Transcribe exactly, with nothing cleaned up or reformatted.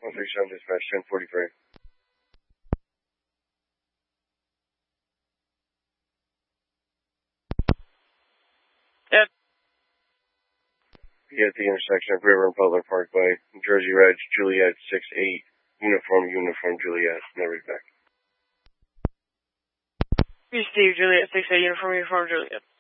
one three seven dispatch, ten forty-three. Yep. Be at the intersection of River and Butler Parkway, Jersey Reg, Juliet six eight, uniform, uniform, Juliet, never back. Steve, Juliet six eight, uniform, uniform, Juliet.